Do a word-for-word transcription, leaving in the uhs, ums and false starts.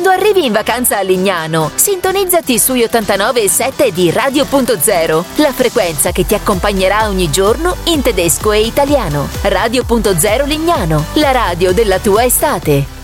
Quando arrivi in vacanza a Lignano, sintonizzati sugli ottantanove e sette di Radio Punto Zero, la frequenza che ti accompagnerà ogni giorno in tedesco e italiano. Radio Punto Zero Lignano, la radio della tua estate.